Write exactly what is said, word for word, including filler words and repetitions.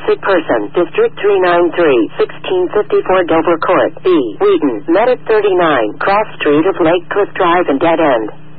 traffic person, District three ninety-three, sixteen fifty-four Dover Court, B. Wheaton, Met at thirty-nine, cross street of Lake Cliff Drive and dead end.